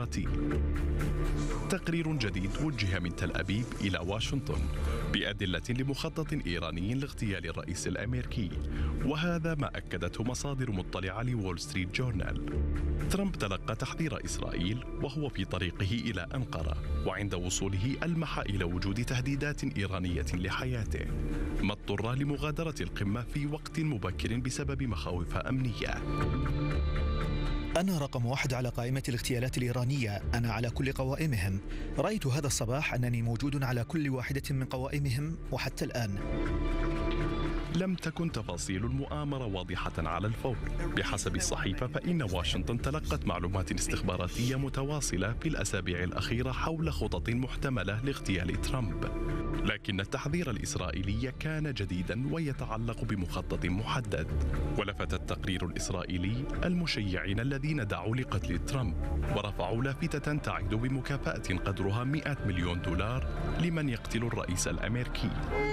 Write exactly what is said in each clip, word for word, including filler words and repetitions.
الاستخباراتي. تقرير جديد وجه من تل أبيب إلى واشنطن بأدلة لمخطط إيراني لاغتيال الرئيس الأمريكي، وهذا ما أكدته مصادر مطلعة لوول ستريت جورنال. ترامب تلقى تحذير إسرائيل وهو في طريقه إلى أنقرة، وعند وصوله ألمح إلى وجود تهديدات إيرانية لحياته، ما اضطر لمغادرة القمة في وقت مبكر بسبب مخاوف أمنية. أنا رقم واحد على قائمة الاغتيالات الإيرانية، أنا على كل قوائمهم. رأيت هذا الصباح أنني موجود على كل واحدة من قوائمهم وحتى الآن. لم تكن تفاصيل المؤامرة واضحة على الفور. بحسب الصحيفة فإن واشنطن تلقت معلومات استخباراتية متواصلة في الأسابيع الأخيرة حول خطط محتملة لاغتيال ترامب، لكن التحذير الإسرائيلي كان جديدا ويتعلق بمخطط محدد. ولفت التقرير الإسرائيلي المشيعين الذين دعوا لقتل ترامب ورفعوا لافتة تعد بمكافأة قدرها مئة مليون دولار لمن يقتل الرئيس الأمريكي.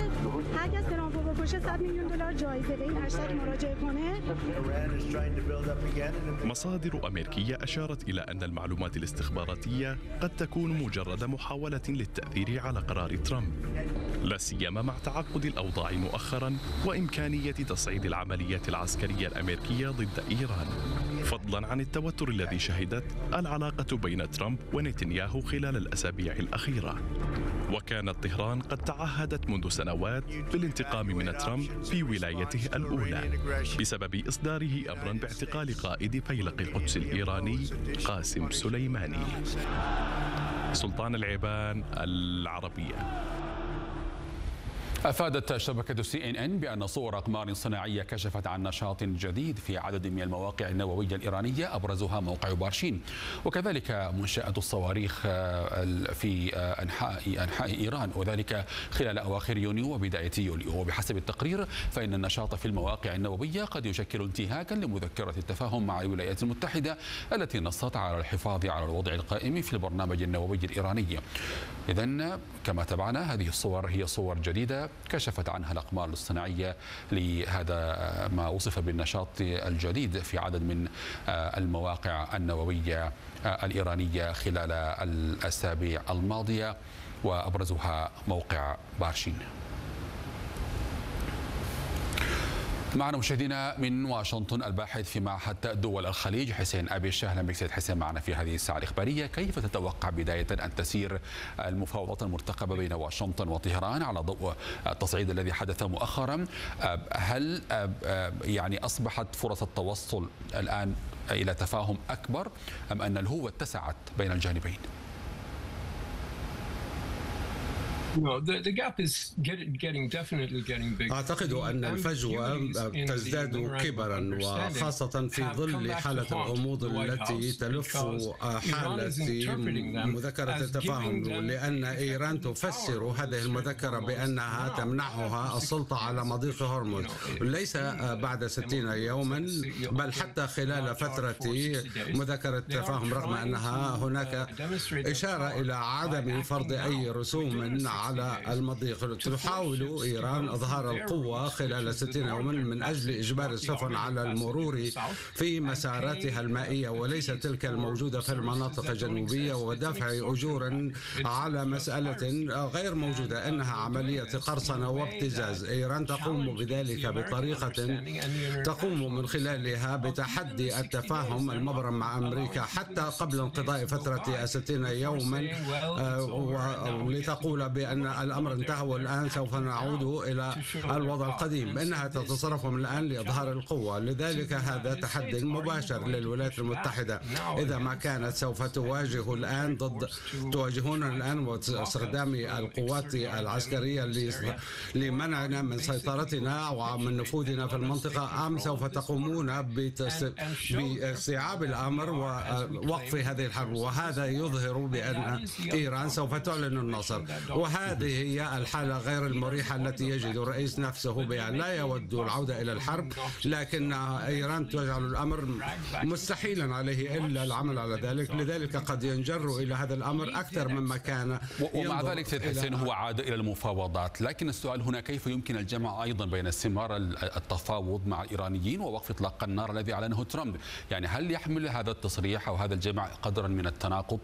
مصادر أمريكية أشارت إلى أن المعلومات الاستخباراتية قد تكون مجرد محاولة للتأثير على قرار ترامب، لا سيما مع تعقد الأوضاع مؤخرا وإمكانية تصعيد العمليات العسكرية الأمريكية ضد إيران، فضلا عن التوتر الذي شهدت العلاقة بين ترامب ونتنياهو خلال الأسابيع الأخيرة. وكانت طهران قد تعهدت منذ سنوات بالانتقام من ترامب في ولايته الأولى بسبب إصداره أمرا باعتقال قائد فيلق القدس الإيراني قاسم سليماني. سلطان العيبان، العربية. أفادت شبكة سي إن إن بأن صور أقمار صناعية كشفت عن نشاط جديد في عدد من المواقع النووية الإيرانية أبرزها موقع بارشين، وكذلك منشآت الصواريخ في أنحاء أنحاء إيران، وذلك خلال أواخر يونيو وبداية يوليو. وبحسب التقرير فإن النشاط في المواقع النووية قد يشكل انتهاكا لمذكرة التفاهم مع الولايات المتحدة التي نصت على الحفاظ على الوضع القائم في البرنامج النووي الإيراني. إذن كما تابعنا هذه الصور هي صور جديدة كشفت عنها الأقمار الاصطناعية لهذا ما وصف بالنشاط الجديد في عدد من المواقع النووية الإيرانية خلال الأسابيع الماضية، وأبرزها موقع بارشين. معنا مشاهدينا من واشنطن الباحث في معهد دول الخليج حسين أبي الشاه. اهلا بك سيد حسين معنا في هذه الساعة الإخبارية. كيف تتوقع بداية أن تسير المفاوضات المرتقبة بين واشنطن وطهران على ضوء التصعيد الذي حدث مؤخرا؟ هل يعني أصبحت فرص التوصل الآن إلى تفاهم أكبر أم أن الهوة اتسعت بين الجانبين؟ أعتقد أن الفجوة تزداد كبرا، وخاصة في ظل حالة الغموض التي تلف حالة مذكرة التفاهم، لأن إيران تفسر هذه المذكرة بأنها تمنحها السلطة على مضيق هرمز ليس بعد ستين يوما بل حتى خلال فترة مذكرة التفاهم، رغم أنها هناك إشارة إلى عدم فرض أي رسوم على المضيق. تحاول إيران إظهار القوة خلال ستين يوما من أجل إجبار السفن على المرور في مساراتها المائية وليس تلك الموجودة في المناطق الجنوبية، ودفع أجور على مسألة غير موجودة إنها عملية قرصنة وابتزاز. إيران تقوم بذلك بطريقة تقوم من خلالها بتحدي التفاهم المبرم مع أمريكا حتى قبل انقضاء فترة ستين يوما، لتقول بأن الأمر انتهى والآن سوف نعود إلى الوضع القديم. إنها تتصرف من الآن لإظهار القوة، لذلك هذا تحدي مباشر للولايات المتحدة. إذا ما كانت سوف تواجه الآن ضد تواجهون الآن واستخدام القوات العسكرية لمنعنا من سيطرتنا ومن نفوذنا في المنطقة، أم سوف تقومون باستيعاب الأمر ووقف هذه الحرب؟ وهذا يظهر بأن إيران سوف تعلن النصر، وهذه هي الحالة غير المريحة التي يجد الرئيس نفسه بها. لا يود العودة إلى الحرب، لكن إيران تجعل الأمر مستحيلا عليه إلا العمل على ذلك، لذلك قد ينجر إلى هذا الأمر أكثر مما كان. ومع ذلك سيد حسين هو عاد إلى المفاوضات، لكن السؤال هنا كيف يمكن الجمع أيضا بين استمرار التفاوض مع الإيرانيين ووقف إطلاق النار الذي أعلنه ترامب؟ يعني هل يحمل هذا التصريح أو هذا الجمع قدرا من التناقض؟